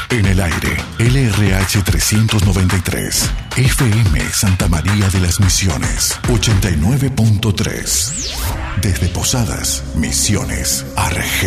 En el aire, LRH 393, FM Santa María de las Misiones, 89.3. Desde Posadas, Misiones, Argel.